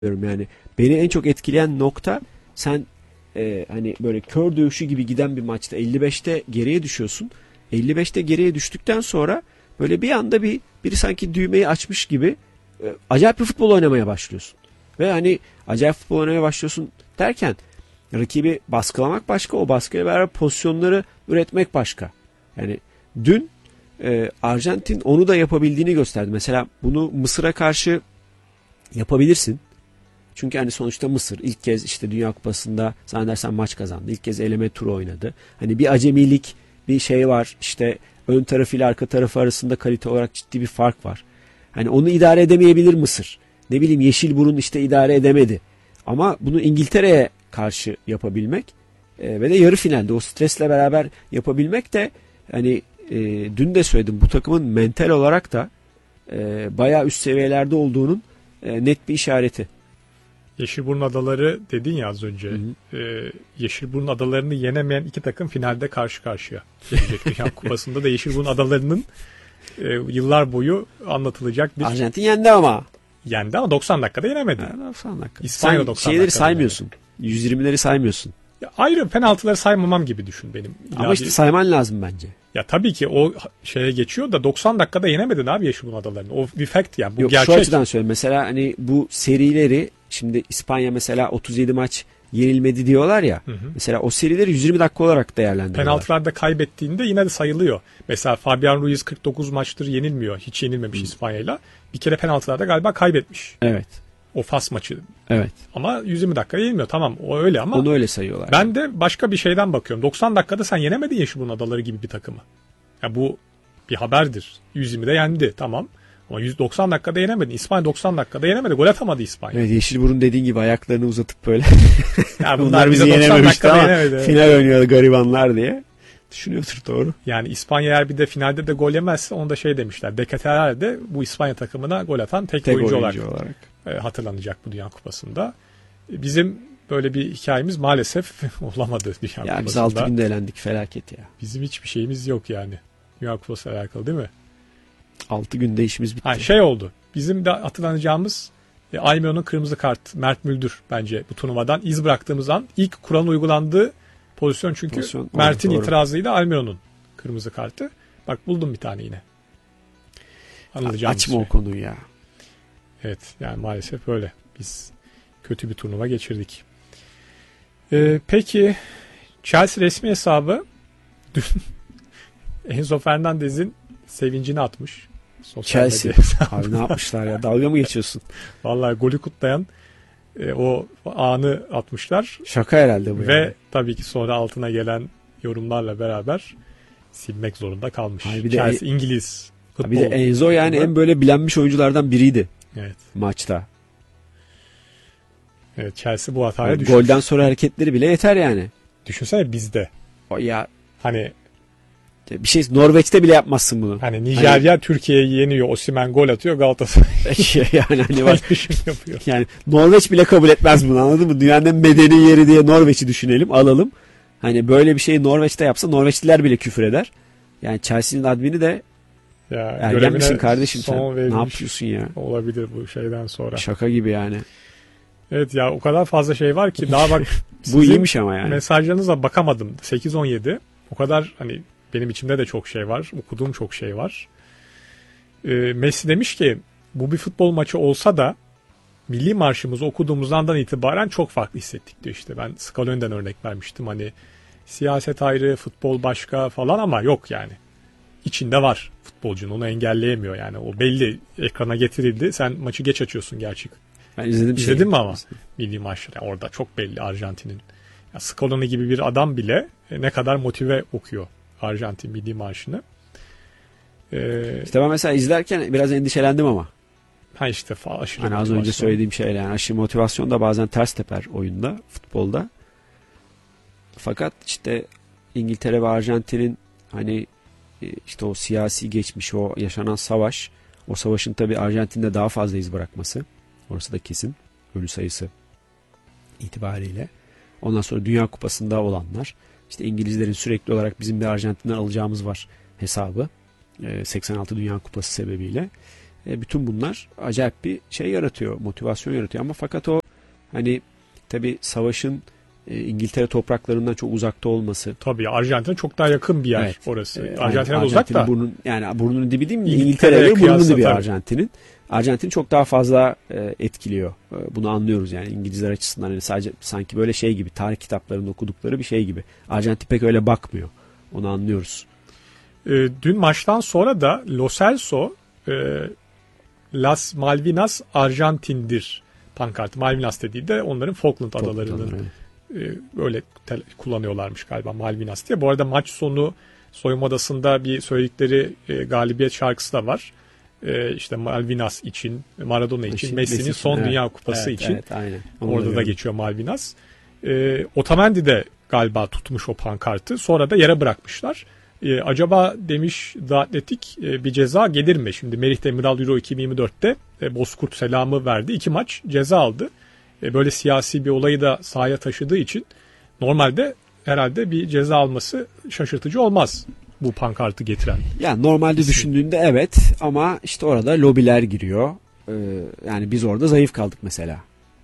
Yani beni en çok etkileyen nokta sen hani böyle kör dövüşü gibi giden bir maçta 55'te geriye düşüyorsun. 55'te geriye düştükten sonra böyle bir anda biri sanki düğmeyi açmış gibi acayip bir futbol oynamaya başlıyorsun. Ve hani acayip futbol oynamaya başlıyorsun derken rakibi baskılamak başka, o baskıyla beraber pozisyonları üretmek başka. Yani dün Arjantin onu da yapabildiğini gösterdi. Mesela bunu Mısır'a karşı yapabilirsin. Çünkü hani sonuçta Mısır ilk kez işte Dünya Kupası'nda zannedersem maç kazandı. İlk kez eleme turu oynadı. Hani bir acemilik bir şey var. İşte ön tarafı ile arka tarafı arasında kalite olarak ciddi bir fark var. Hani onu idare edemeyebilir Mısır. Ne bileyim Yeşilburun işte idare edemedi. Ama bunu İngiltere'ye karşı yapabilmek ve de yarı finalde o stresle beraber yapabilmek de hani dün de söyledim bu takımın mental olarak da bayağı üst seviyelerde olduğunun net bir işareti. Yeşilburun Adaları dedin ya az önce. Yeşilburun Adalarını yenemeyen iki takım finalde karşı karşıya gelecek. Dünya Kupası'nda da Yeşilburun Adaları'nın yıllar boyu anlatılacak bir... Arjantin yendi ama. Yendi ama 90 dakikada yenemedi. 90 dakika. İspanya 90 şeyleri saymıyorsun. 120'leri saymıyorsun. Ya ayrı penaltıları saymamam gibi düşün benim. Ama işte sayman lazım bence. Ya tabii ki o şeye geçiyor da 90 dakikada yenemedin abi Yeşilburun Adaları'nı. O bir fact yani. Bu yok, gerçek. Şu açıdan söyleyeyim. Mesela hani bu serileri şimdi İspanya mesela 37 maç yenilmedi diyorlar ya. Mesela o serileri 120 dakika olarak değerlendiriyorlar. Penaltılarda kaybettiğinde yine de sayılıyor. Mesela Fabian Ruiz 49 maçtır yenilmiyor. Hiç yenilmemiş İspanya'yla. Bir kere penaltılarda galiba kaybetmiş. Evet. O Fas maçı. Evet. Ama 120 dakika yenilmiyor. Tamam o öyle ama. Onu öyle sayıyorlar. Ben yani de başka bir şeyden bakıyorum. 90 dakikada sen yenemedin Yeşilburun Adaları gibi bir takımı. Ya bu bir haberdir. 120'de yendi tamam. Ama 190 dakikada yenemedin. İspanya 90 dakikada yenemedi. Gol atamadı İspanya. Evet Yeşilburun dediğin gibi ayaklarını uzatıp böyle. Ya bunlar bizi yenememişti ama final oynuyor garibanlar diye. Düşünüyordur doğru. Yani İspanya eğer bir de finalde de gol yemezse onu da şey demişler. Deketeler de bu İspanya takımına gol atan tek oyuncu olarak hatırlanacak bu Dünya Kupası'nda. Bizim böyle bir hikayemiz maalesef olamadı Dünya Kupası'nda. Ya biz 6 günde elendik felaket ya. Bizim hiçbir şeyimiz yok yani. Dünya Kupası ile alakalı değil mi? 6 günde işimiz bitti. Şey oldu. Bizim de hatırlanacağımız Almiron'un kırmızı kart. Mert Müldür bence bu turnuvadan iz bıraktığımız an ilk kuralın uygulandığı pozisyon çünkü Mert'in itirazıyla Almiron'un kırmızı kartı. Bak buldum bir tane yine. Açma o konuyu ya. Evet yani maalesef öyle. Biz kötü bir turnuva geçirdik. Peki Chelsea resmi hesabı dün Enzo Fernandez'in sevincini atmış. Chelsea. Abi ne yapmışlar ya? Dalga mı geçiyorsun? Vallahi golü kutlayan o anı atmışlar. Şaka herhalde bu. Ve yani. Tabii ki sonra altına gelen yorumlarla beraber silmek zorunda kalmış. Abi Chelsea İngiliz futbol. Bir de Enzo yani en böyle bilenmiş oyunculardan biriydi. Evet. Maçta. Evet Chelsea bu hataya düşmüş. Golden sonra hareketleri bile yeter yani. Düşünsene bizde. O ya hani bir şey Norveç'te bile yapmazsın bunu. Hani Nijerya Türkiye'yi yeniyor. Osimhen gol atıyor. Galatasaray. yani hani var. yapıyor. Yani Norveç bile kabul etmez bunu anladın mı? Dünyanın en medeni yeri diye Norveç'i düşünelim alalım. Hani böyle bir şeyi Norveç'te yapsa Norveçliler bile küfür eder. Yani Chelsea'nin admini de ya, ergen misin kardeşim sen? Ne yapıyorsun ya? Olabilir bu şeyden sonra. Şaka gibi yani. Evet ya o kadar fazla şey var ki daha bak. Bu iyiymiş ama yani. Mesajlarınıza bakamadım. 8-17. O kadar hani benim içimde de çok şey var. Okuduğum çok şey var. Messi demiş ki bu bir futbol maçı olsa da milli marşımızı okuduğumuz andan itibaren çok farklı hissettik diyor işte. Ben Scaloni'den örnek vermiştim. Hani siyaset ayrı, futbol başka falan ama yok yani. İçinde var futbolcunun onu engelleyemiyor yani. O belli ekrana getirildi. Sen maçı geç açıyorsun gerçek. Ben izledim. İzledin mi ama? Milli maçları. Yani orada çok belli Arjantin'in. Ya Scaloni gibi bir adam bile ne kadar motive okuyor Arjantin milli marşını. İşte ben mesela izlerken biraz endişelendim ama. İşte aşırı hani az önce söylediğim şeyler yani aşırı motivasyon da bazen ters teper oyunda, futbolda. Fakat işte İngiltere ve Arjantin'in hani işte o siyasi geçmiş, o yaşanan savaş, o savaşın tabii Arjantin'de daha fazla iz bırakması. Orası da kesin. Ölü sayısı itibariyle. Ondan sonra Dünya Kupası'nda olanlar. İşte İngilizlerin sürekli olarak bizim de Arjantin'den alacağımız var hesabı. 86 Dünya Kupası sebebiyle. Bütün bunlar acayip bir şey yaratıyor, motivasyon yaratıyor. Ama fakat o hani tabii savaşın İngiltere topraklarından çok uzakta olması. Tabii Arjantin çok daha yakın bir yer, evet, orası. Arjantin'e uzak da. Burnunun dibi değil mi? İngiltere'ye burnunun dibi Arjantin'in. Arjantin çok daha fazla etkiliyor. Bunu anlıyoruz yani İngilizler açısından. Yani sadece sanki böyle şey gibi, tarih kitaplarında okudukları bir şey gibi. Arjantin pek öyle bakmıyor. Onu anlıyoruz. Dün maçtan sonra da Lo Celso Las Malvinas Arjantin'dir pankartı. Malvinas dediği de onların Falkland adalarının öyle kullanıyorlarmış galiba, Malvinas diye. Bu arada maç sonu soyunma odasında bir söyledikleri galibiyet şarkısı da var. İşte Malvinas için, Maradona için, Messi'nin son Dünya Kupası için. Evet, aynen. Orada da geçiyor Malvinas. Otamendi de galiba tutmuş o pankartı. Sonra da yere bırakmışlar. Acaba demiş The Athletic, bir ceza gelir mi? Şimdi Merih Demiral Euro 2024'te Bozkurt selamı verdi. 2 maç ceza aldı. Böyle siyasi bir olayı da sahaya taşıdığı için normalde herhalde bir ceza alması şaşırtıcı olmaz bu pankartı getiren. Yani normalde düşündüğünde evet, ama işte orada lobiler giriyor. Yani biz orada zayıf kaldık mesela.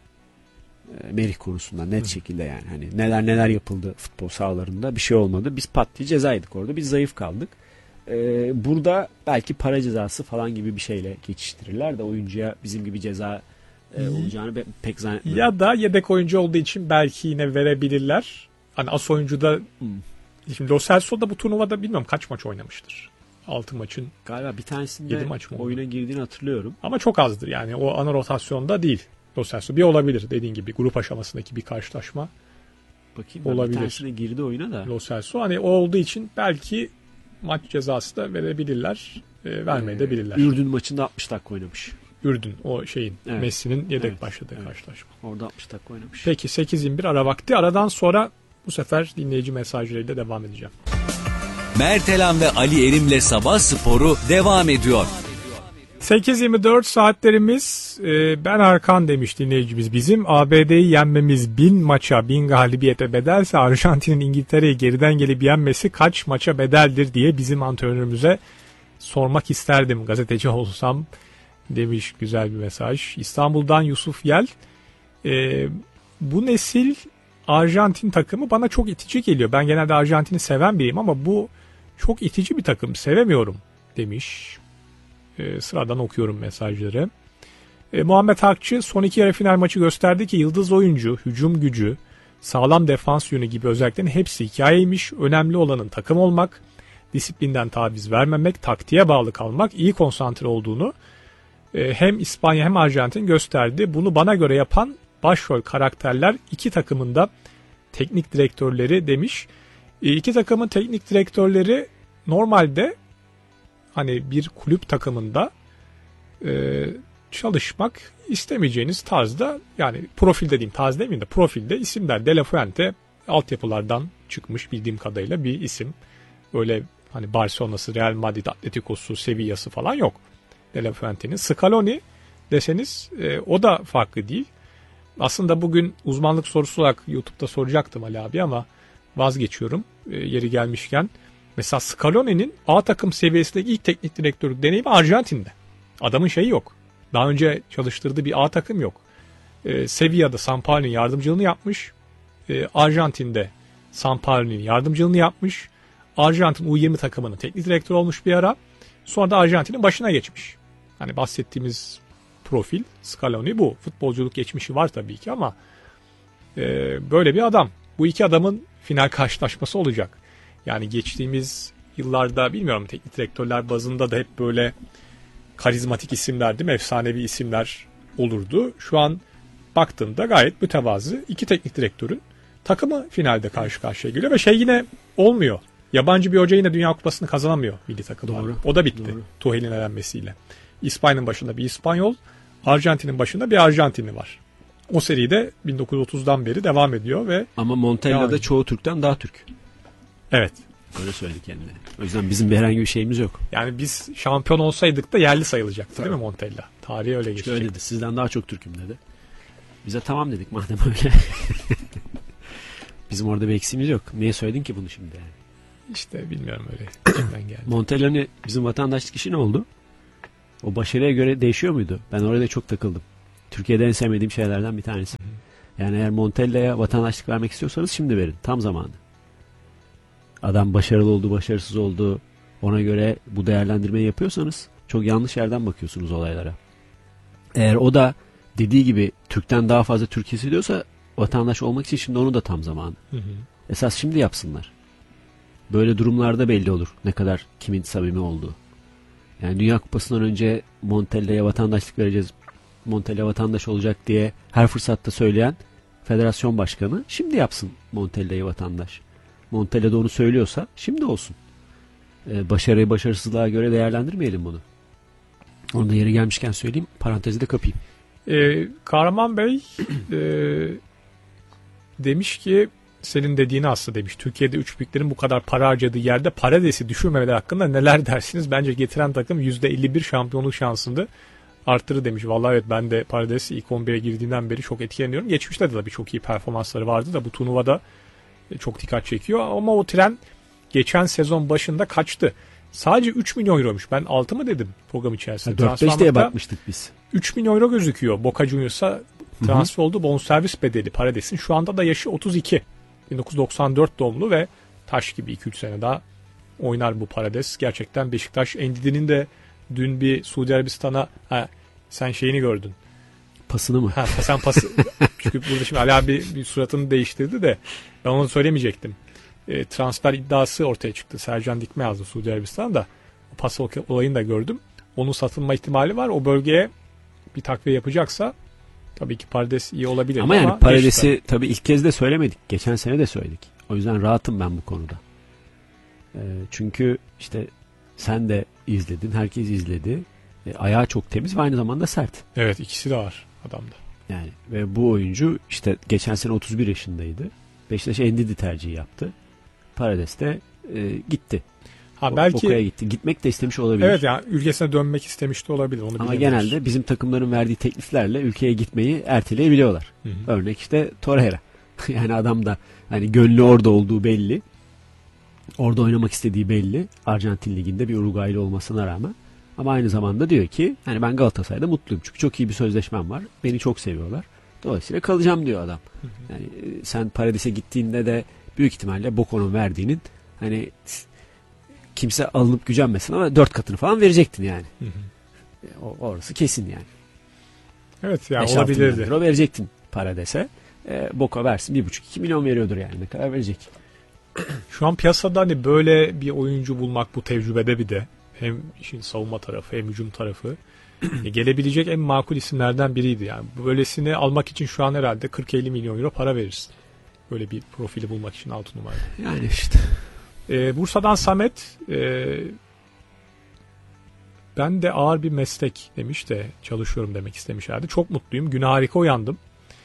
Merih konusunda net şekilde yani. Hani neler yapıldı futbol sahalarında, bir şey olmadı. Biz pat diye cezaydık orada. Biz zayıf kaldık. Burada belki para cezası falan gibi bir şeyle geçiştirirler de oyuncuya bizim gibi ceza olacağını pek zannetmiyorum. Ya da yedek oyuncu olduğu için belki yine verebilirler. Hani as oyuncu da şimdi Lo Celso da bu turnuvada bilmiyorum kaç maç oynamıştır. 6 maçın galiba bir tanesinde oyuna girdiğini hatırlıyorum. Ama çok azdır yani, o ana rotasyonda değil. Lo Celso bir olabilir dediğin gibi, grup aşamasındaki bir karşılaşma. Bakayım, olabilir. Bir tanesine girdi oyuna da. Lo Celso hani o olduğu için belki maç cezası da verebilirler, vermeyebilirler. Ürdün maçında 60 dakika oynamış. Ürdün, o şeyin, evet, Messi'nin yedek başladığı karşılaşma. Orada 60 dakika oynamış. Peki 8:21 ara vakti. Aradan sonra bu sefer dinleyici mesajlarıyla devam edeceğim. Mertelan ve Ali Erim'le Sabah Sporu devam ediyor. 8:24 saatlerimiz. Ben Arkan demiş dinleyicimiz. Bizim ABD'yi yenmemiz 1000 maça, 1000 galibiyete bedelse Arjantin'in İngiltere'yi geriden gelip yenmesi kaç maça bedeldir diye bizim antrenörümüze sormak isterdim gazeteci olsam demiş. Güzel bir mesaj. İstanbul'dan Yusuf Yel. Bu nesil Arjantin takımı bana çok itici geliyor. Ben genelde Arjantin'i seven biriyim ama bu çok itici bir takım. Sevemiyorum demiş. Sıradan okuyorum mesajları. Muhammed Hakçı son 2 yarı final maçı gösterdi ki yıldız oyuncu, hücum gücü, sağlam defans yönü gibi özelliklerin hepsi hikayeymiş. Önemli olanın takım olmak, disiplinden taviz vermemek, taktiğe bağlı kalmak, iyi konsantre olduğunu hem İspanya hem Arjantin gösterdi. Bunu bana göre yapan başrol karakterler iki takımın da teknik direktörleri demiş. İki takımın teknik direktörleri normalde hani bir kulüp takımında çalışmak istemeyeceğiniz tarzda, yani profil dediğim tarz demeyeyim de profilde isimler. De La Fuente altyapılardan çıkmış bildiğim kadarıyla bir isim. Öyle hani Barcelona'sı, Real Madrid, Atletico'su, Sevilla'sı falan yok. De La Fuente'nin. Scaloni deseniz o da farklı değil. Aslında bugün uzmanlık sorusu olarak YouTube'da soracaktım Ali abi ama vazgeçiyorum yeri gelmişken. Mesela Scaloni'nin A takım seviyesindeki ilk teknik direktörlük deneyimi Arjantin'de. Adamın şeyi yok. Daha önce çalıştırdığı bir A takım yok. Sevilla'da Sampaoli'nin yardımcılığını yapmış. Arjantin'de Sampaoli'nin yardımcılığını yapmış. Arjantin U20 takımının teknik direktörü olmuş bir ara. Sonra da Arjantin'in başına geçmiş. Hani bahsettiğimiz profil Scaloni bu. Futbolculuk geçmişi var tabii ki ama böyle bir adam. Bu iki adamın final karşılaşması olacak. Yani geçtiğimiz yıllarda bilmiyorum teknik direktörler bazında da hep böyle karizmatik isimler değil mi? Efsanevi isimler olurdu. Şu an baktığında gayet mütevazı iki teknik direktörün takımı finalde karşı karşıya geliyor ve şey yine olmuyor. Yabancı bir hoca yine Dünya Kupası'nı kazanamıyor milli takımlar. O da bitti. Tuhel'in elenmesiyle. İspanya'nın başında bir İspanyol, Arjantin'in başında bir Arjantinli var. O seri de 1930'dan beri devam ediyor ve ama Montella'da çoğu Türk'ten daha Türk. Evet. Öyle söyledi kendine. O yüzden bizim herhangi bir şeyimiz yok. Yani biz şampiyon olsaydık da yerli sayılacaktı değil mi Montella? Tarihi öyle geçecek. Öyle dedi. Sizden daha çok Türk'üm dedi. Bize tamam dedik madem öyle. Bizim orada bir eksiğimiz yok. Niye söyledin ki bunu şimdi yani? İşte bilmiyorum öyle. Geldi. Montella'nın bizim vatandaşlık işi ne oldu? O başarıya göre değişiyor muydu? Ben orada da çok takıldım. Türkiye'de en sevmediğim şeylerden bir tanesi. Yani eğer Montella'ya vatandaşlık vermek istiyorsanız şimdi verin. Tam zamanı. Adam başarılı oldu, başarısız oldu. Ona göre bu değerlendirmeyi yapıyorsanız çok yanlış yerden bakıyorsunuz olaylara. Eğer o da dediği gibi Türk'ten daha fazla Türk hissediyorsa vatandaş olmak için şimdi onu da tam zamanı. Esas şimdi yapsınlar. Böyle durumlarda belli olur ne kadar kimin samimi olduğu. Yani Dünya Kupası'ndan önce Montella'ya vatandaşlık vereceğiz, Montella vatandaş olacak diye her fırsatta söyleyen federasyon başkanı şimdi yapsın Montella'yı vatandaş. Montella da onu söylüyorsa şimdi olsun. Başarıyı başarısızlığa göre değerlendirmeyelim bunu. Onu da yeri gelmişken söyleyeyim. Parantezi de kapayım. Kahraman Bey demiş ki senin dediğini aslında demiş. Türkiye'de 3 büyüklerin bu kadar para harcadığı yerde Parades'i düşürmemeleri hakkında neler dersiniz? Bence getiren takım %51 şampiyonluk şansını arttırır demiş. Vallahi evet, ben de Parades'i ilk 11'e girdiğinden beri çok etkileniyorum. Geçmişte de tabii çok iyi performansları vardı da bu turnuvada çok dikkat çekiyor. Ama o tren geçen sezon başında kaçtı. Sadece 3 milyon euroymuş. Ben 6 mı dedim program içerisinde? 4-5 diye bakmıştık biz. 3 milyon euro gözüküyor. Boca Juniors'a transfer oldu. Bonservis bedeli Parades'in. Şu anda da yaşı 32. 1994 doğumlu ve taş gibi 2-3 sene daha oynar bu Parades. Gerçekten Beşiktaş. Endidi'nin de dün bir Suudi Arabistan'a sen şeyini gördün. Pasını mı? Sen pası. Çünkü burada şimdi Ali abi bir suratını değiştirdi de ben onu söylemeyecektim. Transfer iddiası ortaya çıktı. Sercan Dikme yazdı Suudi Arabistan'da. O pas olayını da gördüm. Onun satılma ihtimali var. O bölgeye bir takviye yapacaksa tabii ki Parades iyi olabilir. Ama yani Parades'i tabii ilk kez de söylemedik. Geçen sene de söyledik. O yüzden rahatım ben bu konuda. Çünkü işte sen de izledin. Herkes izledi. Ayağı çok temiz ve aynı zamanda sert. Evet, ikisi de var adamda. Yani ve bu oyuncu işte geçen sene 31 yaşındaydı. Beşiktaş Endidi tercihi yaptı. Parades de gitti. Belki Boca'ya gitti. Gitmek de istemiş olabilir. Evet, yani ülkesine dönmek istemiş de olabilir. Onu ama genelde bizim takımların verdiği tekliflerle ülkeye gitmeyi erteleyebiliyorlar. Hı hı. Örnek işte Torreira. Yani adam da hani gönlü orada olduğu belli. Orada oynamak istediği belli. Arjantin Ligi'nde bir Uruguaylı olmasına rağmen. Ama aynı zamanda diyor ki hani ben Galatasaray'da mutluyum. Çünkü çok iyi bir sözleşmem var. Beni çok seviyorlar. Dolayısıyla kalacağım diyor adam. Hı hı. Yani sen Paradis'e gittiğinde de büyük ihtimalle Boco'nun verdiğinin hani kimse alınıp gücenmesin ama 4 katını falan verecektin yani. Hı hı. Orası kesin yani. Evet yani olabilirdi. O verecektin Paradis'e. Boca versin 1,5-2 milyon veriyordur yani. Ne kadar verecek? Şu an piyasada hani böyle bir oyuncu bulmak bu tecrübede bir de hem işin savunma tarafı hem hücum tarafı gelebilecek en makul isimlerden biriydi yani. Böylesini almak için şu an herhalde 40-50 milyon euro para verirsin. Böyle bir profili bulmak için 6 numarada. Yani işte. Bursa'dan Samet ben de ağır bir meslek demiş de çalışıyorum demek istemişlerdi. Çok mutluyum. Güne harika uyandım.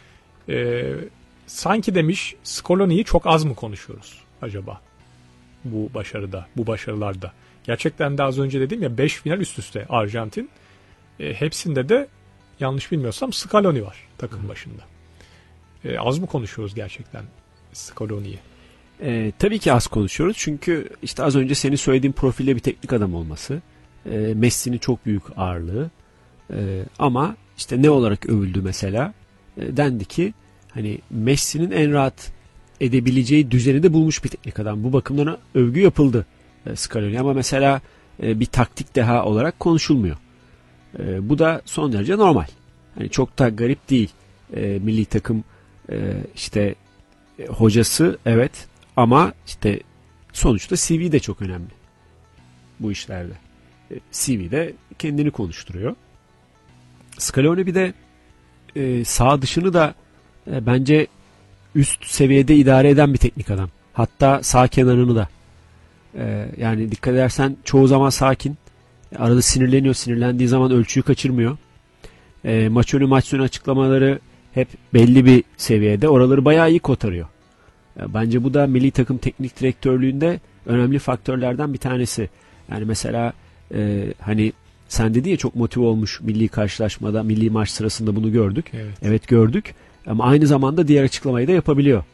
Sanki demiş Scaloni'yi çok az mı konuşuyoruz acaba? Bu başarıda, bu başarılarda. Gerçekten de az önce dedim ya 5 final üst üste Arjantin. Hepsinde de yanlış bilmiyorsam Scaloni var takım başında. Az mı konuşuyoruz gerçekten Scaloni'yi? Tabii ki az konuşuyoruz. Çünkü işte az önce senin söylediğin profilde bir teknik adam olması. Messi'nin çok büyük ağırlığı. Ama işte ne olarak övüldü mesela? Dendi ki hani Messi'nin en rahat edebileceği düzeni de bulmuş bir teknik adam. Bu bakımdan övgü yapıldı Scaloni. Ama mesela bir taktik deha olarak konuşulmuyor. Bu da son derece normal. Hani çok da garip değil. Milli takım işte hocası evet ama işte sonuçta CV de çok önemli bu işlerde. CV de kendini konuşturuyor. Scaloni bir de sağ dışını da bence üst seviyede idare eden bir teknik adam. Hatta sağ kenarını da. Yani dikkat edersen çoğu zaman sakin. Arada sinirleniyor. Sinirlendiği zaman ölçüyü kaçırmıyor. Maç önü maç sonu açıklamaları hep belli bir seviyede. Oraları bayağı iyi kotarıyor. Bence bu da milli takım teknik direktörlüğünde önemli faktörlerden bir tanesi. Yani mesela hani sen dedin ya çok motive olmuş milli karşılaşmada, milli maç sırasında bunu gördük. Evet gördük. Ama aynı zamanda diğer açıklamayı da yapabiliyor.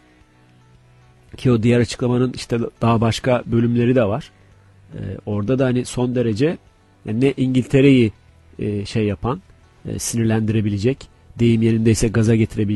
Ki o diğer açıklamanın işte daha başka bölümleri de var. Orada da hani son derece Yani ne İngiltere'yi şey yapan, sinirlendirebilecek, deyim yerindeyse gaza getirebilecek